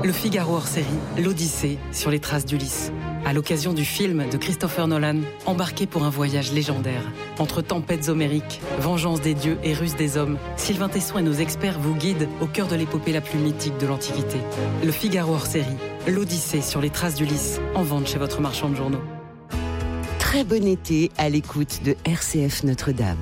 Le Figaro hors série, l'Odyssée sur les traces d'Ulysse. À l'occasion du film de Christopher Nolan, embarqué pour un voyage légendaire. Entre tempêtes homériques, vengeance des dieux et ruse des hommes, Sylvain Tesson et nos experts vous guident au cœur de l'épopée la plus mythique de l'Antiquité. Le Figaro hors série, l'Odyssée sur les traces d'Ulysse, en vente chez votre marchand de journaux. Très bon été à l'écoute de RCF Notre-Dame.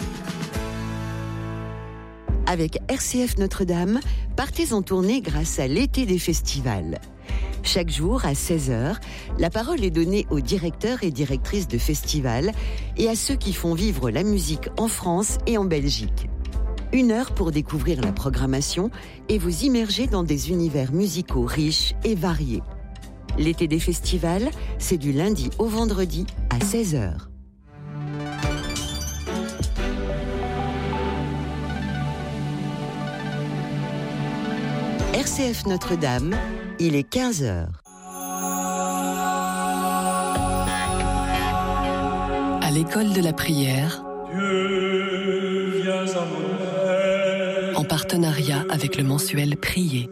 Avec RCF Notre-Dame, partez en tournée grâce à l'été des festivals. Chaque jour, à 16h, la parole est donnée aux directeurs et directrices de festivals et à ceux qui font vivre la musique en France et en Belgique. 1 heure pour découvrir la programmation et vous immerger dans des univers musicaux riches et variés. L'été des festivals, c'est du lundi au vendredi à 16h. RCF Notre-Dame, il est 15h. À l'école de la prière, en partenariat avec le mensuel Prier.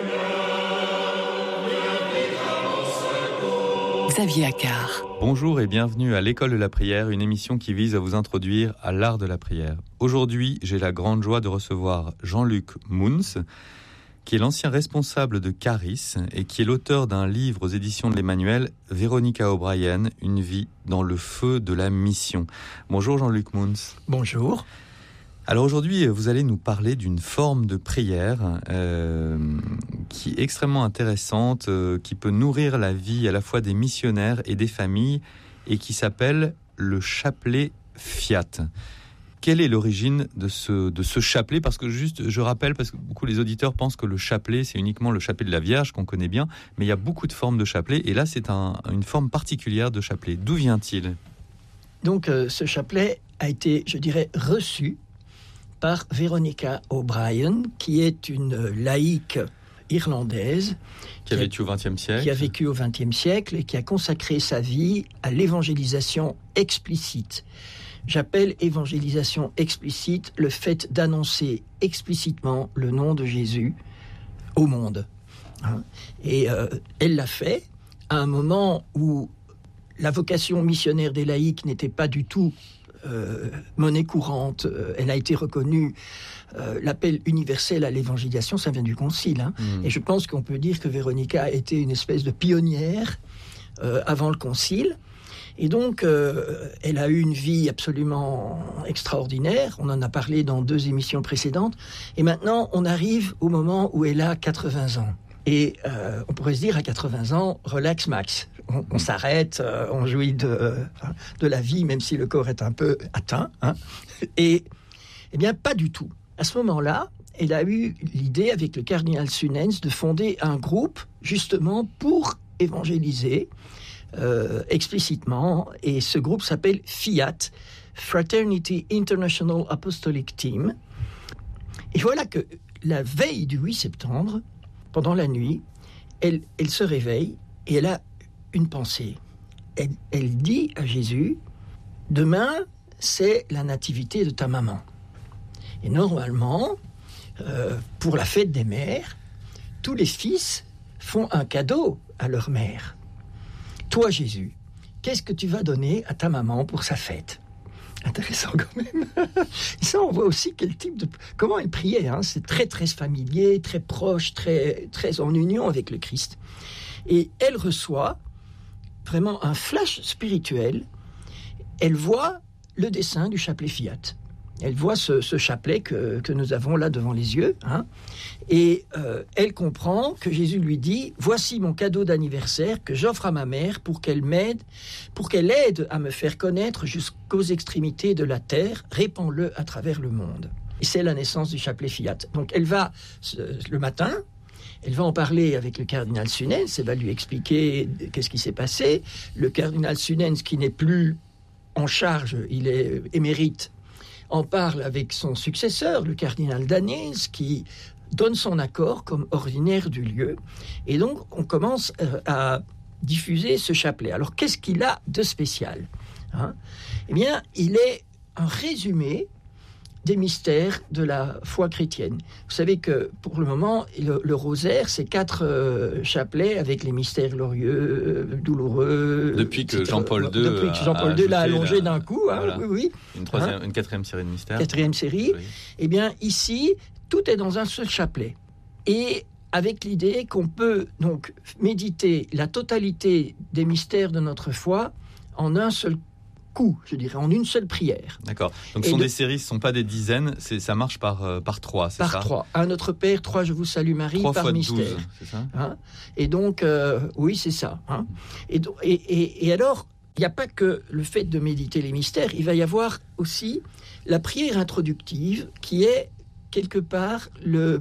Xavier Accard. Bonjour et bienvenue à l'école de la prière, une émission qui vise à vous introduire à l'art de la prière. Aujourd'hui, j'ai la grande joie de recevoir Jean-Luc Mouns, qui est l'ancien responsable de Caris et qui est l'auteur d'un livre aux éditions de l'Emmanuel, Véronica O'Brien, Une vie dans le feu de la mission. Bonjour Jean-Luc Mouns. Bonjour. Alors aujourd'hui, vous allez nous parler d'une forme de prière qui est extrêmement intéressante, qui peut nourrir la vie à la fois des missionnaires et des familles, et qui s'appelle le chapelet Fiat. Quelle est l'origine de ce chapelet ? Parce que juste, je rappelle, parce que beaucoup les auditeurs pensent que le chapelet, c'est uniquement le chapelet de la Vierge qu'on connaît bien, mais il y a beaucoup de formes de chapelet, et là, c'est une forme particulière de chapelet. D'où vient-il ? Donc, ce chapelet a été, je dirais, reçu par Véronica O'Brien, qui est une laïque irlandaise qui a vécu au XXe siècle. Qui a vécu au XXe siècle et qui a consacré sa vie à l'évangélisation explicite. J'appelle évangélisation explicite le fait d'annoncer explicitement le nom de Jésus au monde. Et elle l'a fait à un moment où la vocation missionnaire des laïcs n'était pas du tout monnaie courante. Elle a été reconnue. L'appel universel à l'évangélisation, ça vient du Concile. Et je pense qu'on peut dire que Véronica a été une espèce de pionnière avant le Concile. Et donc, elle a eu une vie absolument extraordinaire. On en a parlé dans 2 émissions précédentes. Et maintenant, on arrive au moment où elle a 80 ans. Et on pourrait se dire, à 80 ans, relax max. On s'arrête, on jouit de la vie, même si le corps est un peu atteint. Et eh bien, pas du tout. À ce moment-là, elle a eu l'idée, avec le cardinal Sunens, de fonder un groupe, justement, pour évangéliser explicitement, et ce groupe s'appelle FIAT, Fraternity International Apostolic Team. Et voilà que la veille du 8 septembre, pendant la nuit, elle se réveille et elle a une pensée. Elle dit à Jésus, demain, c'est la nativité de ta maman. Et normalement, pour la fête des mères, tous les fils font un cadeau à leur mère. Toi, Jésus, qu'est-ce que tu vas donner à ta maman pour sa fête ? Intéressant quand même. Et ça, on voit aussi quel type de... Comment elle priait. C'est très, très familier, très proche, très, très en union avec le Christ. Et elle reçoit vraiment un flash spirituel. Elle voit le dessin du chapelet Fiat. Elle voit ce chapelet que nous avons là devant les yeux. Et elle comprend que Jésus lui dit « Voici mon cadeau d'anniversaire que j'offre à ma mère pour qu'elle m'aide, pour qu'elle aide à me faire connaître jusqu'aux extrémités de la terre. Répands-le à travers le monde. » Et c'est la naissance du chapelet Fiat. Donc elle va, le matin, elle va en parler avec le cardinal Sunens. Elle va lui expliquer qu'est-ce qui s'est passé. Le cardinal Sunens, qui n'est plus en charge, il est émérite, en parle avec son successeur, le cardinal Danèse, qui donne son accord comme ordinaire du lieu. Et donc, on commence à diffuser ce chapelet. Alors, qu'est-ce qu'il a de spécial ? Eh bien, il est un résumé des mystères de la foi chrétienne. Vous savez que pour le moment, le rosaire, c'est 4 chapelets avec les mystères glorieux, douloureux. Depuis que Jean-Paul II l'a allongé d'un coup. Voilà. Oui. Une 4e série de mystères. 4e série. Oui. Eh bien, ici, tout est dans un seul chapelet. Et avec l'idée qu'on peut donc méditer la totalité des mystères de notre foi en un seul coup, je dirais, en une seule prière. D'accord. Donc ce sont des séries, ce ne sont pas des dizaines, ça marche par 3, c'est ça ? Par 3. Un Notre Père, 3 Je vous salue Marie, 3 par fois mystère. 12, c'est ça ? Et donc, oui, c'est ça. Et alors, il n'y a pas que le fait de méditer les mystères, il va y avoir aussi la prière introductive qui est quelque part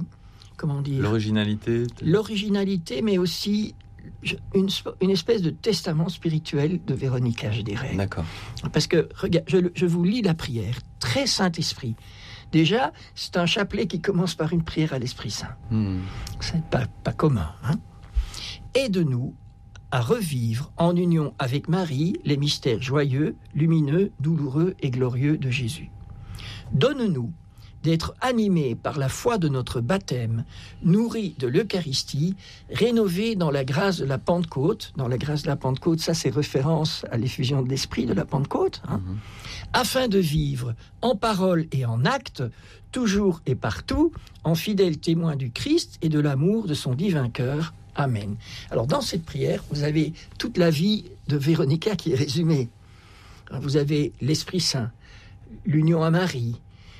l'originalité, mais aussi une espèce de testament spirituel de Véronica, je dirais. D'accord. Parce que, regarde, je vous lis la prière. Très Saint-Esprit. Déjà, c'est un chapelet qui commence par une prière à l'Esprit Saint. C'est pas commun. Aide-nous à revivre en union avec Marie les mystères joyeux, lumineux, douloureux et glorieux de Jésus. Donne-nous d'être animés par la foi de notre baptême, nourris de l'Eucharistie, rénovés dans la grâce de la Pentecôte. Dans la grâce de la Pentecôte, ça c'est référence à l'effusion de l'Esprit de la Pentecôte, afin de vivre en parole et en acte, toujours et partout, en fidèles témoins du Christ et de l'amour de son divin cœur. Amen. Alors dans cette prière, vous avez toute la vie de Véronica qui est résumée. Vous avez l'Esprit Saint, l'union à Marie,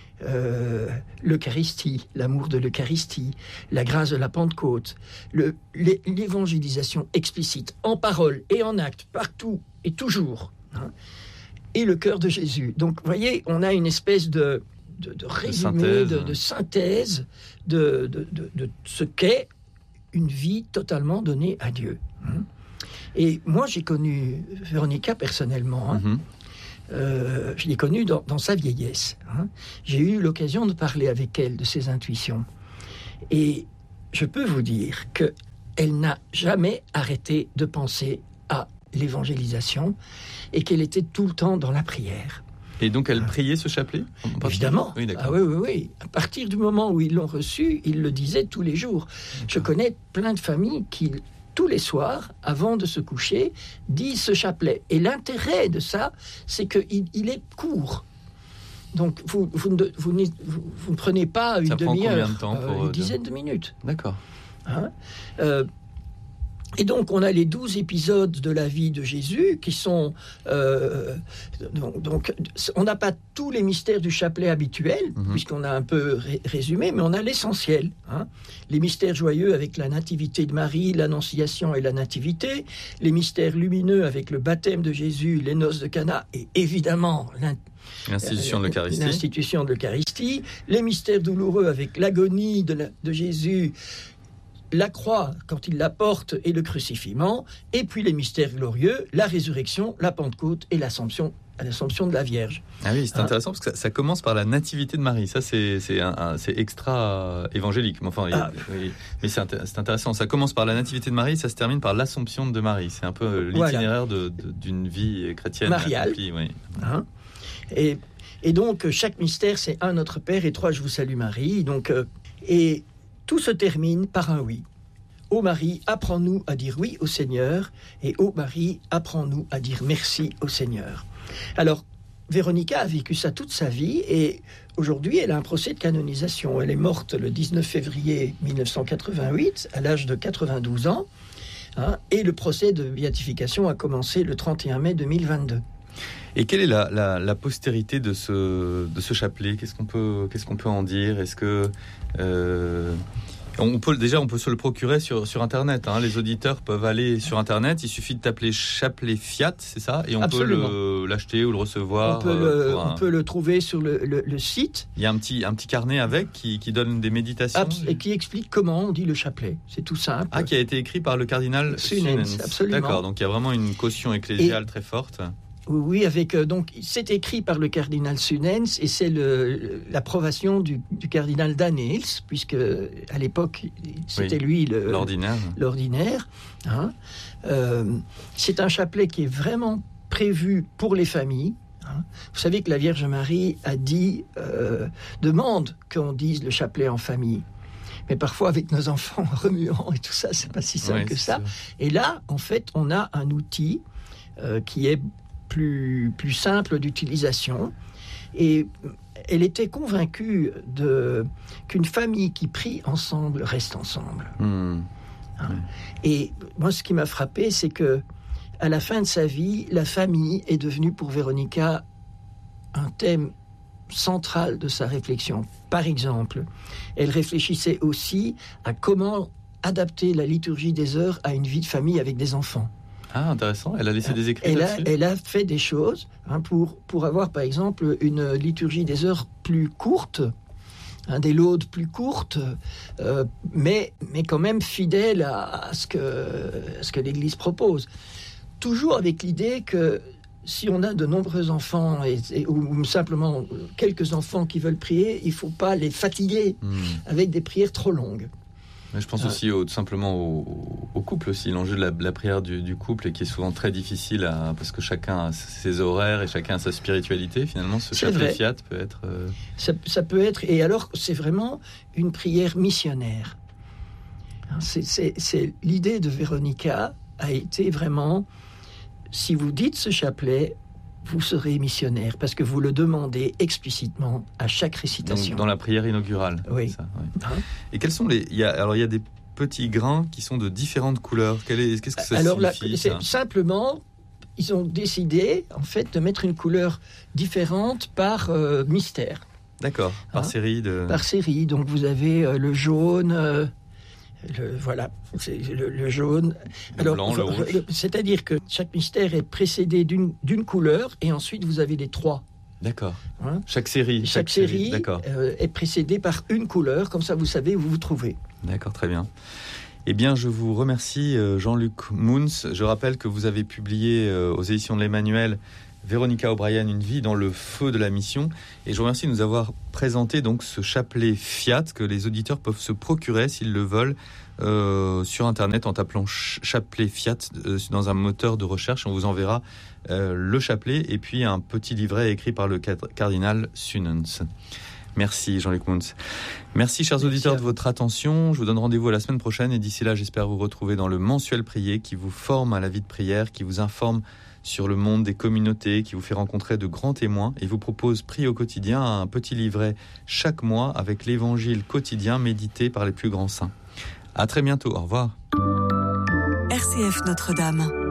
l'Eucharistie, l'amour de l'Eucharistie, la grâce de la Pentecôte, l'évangélisation explicite en parole et en acte, partout et toujours, et le cœur de Jésus. Donc, vous voyez, on a une espèce de résumé, de synthèse de ce qu'est une vie totalement donnée à Dieu. Et moi, j'ai connu Véronica personnellement. Je l'ai connue dans sa vieillesse. J'ai eu l'occasion de parler avec elle de ses intuitions. Et je peux vous dire qu'elle n'a jamais arrêté de penser à l'évangélisation et qu'elle était tout le temps dans la prière. Et donc elle priait ce chapelet ? Évidemment. Oui, d'accord. Oui. À partir du moment où ils l'ont reçu, ils le disaient tous les jours. D'accord. Je connais plein de familles qui, tous les soirs, avant de se coucher, disent ce chapelet. Et l'intérêt de ça, c'est qu'il est court. Donc, vous ne prenez pas une demi-heure, une dizaine de minutes. D'accord. Et donc, on a les 12 épisodes de la vie de Jésus qui sont... donc, on n'a pas tous les mystères du chapelet habituel, puisqu'on a un peu résumé, mais on a l'essentiel. Les mystères joyeux avec la nativité de Marie, l'annonciation et la nativité, les mystères lumineux avec le baptême de Jésus, les noces de Cana, et évidemment... L'institution de l'Eucharistie, les mystères douloureux avec l'agonie de Jésus, la croix quand il la porte et le crucifiement, et puis les mystères glorieux, la résurrection, la Pentecôte et l'Assomption de la Vierge. Ah oui, c'est intéressant parce que ça commence par la nativité de Marie. Ça, c'est extra évangélique. Mais c'est intéressant. Ça commence par la nativité de Marie, ça se termine par l'Assomption de Marie. C'est un peu l'itinéraire d'une vie chrétienne. Mariale. Et donc, chaque mystère, c'est un Notre Père et 3 Je vous salue Marie. Donc, et tout se termine par un oui. Ô Marie, apprends-nous à dire oui au Seigneur, et ô Marie, apprends-nous à dire merci au Seigneur. Alors, Véronica a vécu ça toute sa vie, et aujourd'hui, elle a un procès de canonisation. Elle est morte le 19 février 1988, à l'âge de 92 ans, et le procès de béatification a commencé le 31 mai 2022. Et quelle est la postérité de ce chapelet ? Qu'est-ce qu'on peut en dire ? Est-ce que on peut se le procurer sur Internet. Les auditeurs peuvent aller sur Internet. Il suffit de taper chapelet Fiat, c'est ça ? Et on Absolument. Peut l'acheter ou le recevoir. On peut le trouver sur le site. Il y a un petit carnet avec qui donne des méditations. Et qui explique comment on dit le chapelet. C'est tout simple. Qui a été écrit par le cardinal Sunens. Absolument. D'accord, donc il y a vraiment une caution ecclésiale très forte. Oui, donc c'est écrit par le cardinal Sunens et c'est l'approbation du cardinal Danneels, puisque à l'époque c'était lui l'ordinaire. C'est un chapelet qui est vraiment prévu pour les familles. Vous savez que la Vierge Marie a dit, demande qu'on dise le chapelet en famille. Mais parfois, avec nos enfants remuants et tout ça, c'est pas si simple que ça. Sûr. Et là, en fait, on a un outil qui est plus simple d'utilisation. Et elle était convaincue qu'une famille qui prie ensemble reste ensemble. Et moi, ce qui m'a frappé, c'est que à la fin de sa vie, la famille est devenue pour Véronica un thème central de sa réflexion. Par exemple, elle réfléchissait aussi à comment adapter la liturgie des heures à une vie de famille avec des enfants. Ah, intéressant. Elle a laissé des écrits là-dessus. Elle a fait des choses pour avoir, par exemple, une liturgie des heures plus courte, des laudes plus courtes, mais quand même fidèle à ce que l'Église propose. Toujours avec l'idée que si on a de nombreux enfants ou simplement quelques enfants qui veulent prier, il ne faut pas les fatiguer avec des prières trop longues. Mais je pense aussi tout simplement au couple aussi, l'enjeu de la prière du couple, et qui est souvent très difficile parce que chacun a ses horaires et chacun a sa spiritualité. Finalement, ce chapelet Fiat peut être... Ça peut être, et alors c'est vraiment une prière missionnaire. C'est l'idée de Véronica a été vraiment, si vous dites ce chapelet, vous serez missionnaire, parce que vous le demandez explicitement à chaque récitation. Donc, dans la prière inaugurale. Oui. Ça, oui. Et quels sont il y a des petits grains qui sont de différentes couleurs. Qu'est-ce que ça signifie, ça ? Simplement, ils ont décidé, en fait, de mettre une couleur différente par mystère. D'accord, par série de... Par série, donc vous avez le jaune... Voilà, c'est le jaune. Le blanc, le rouge. C'est-à-dire que chaque mystère est précédé d'une couleur, et ensuite vous avez les trois. D'accord. Chaque série est précédée par une couleur, comme ça vous savez où vous vous trouvez. D'accord, très bien. Eh bien, je vous remercie, Jean-Luc Mouns. Je rappelle que vous avez publié aux éditions de l'Emmanuel Véronica O'Brien, une vie dans le feu de la mission. Et je vous remercie de nous avoir présenté donc ce chapelet Fiat que les auditeurs peuvent se procurer s'ils le veulent sur Internet en tapant chapelet Fiat dans un moteur de recherche. On vous enverra le chapelet et puis un petit livret écrit par le cardinal Sunens. Merci Jean-Luc Mouns. Merci chers auditeurs de votre attention. Je vous donne rendez-vous à la semaine prochaine et d'ici là, j'espère vous retrouver dans le mensuel prier qui vous forme à la vie de prière, qui vous informe sur le monde des communautés, qui vous fait rencontrer de grands témoins et vous propose Prier au quotidien, un petit livret chaque mois avec l'évangile quotidien médité par les plus grands saints. À très bientôt, au revoir. RCF Notre-Dame.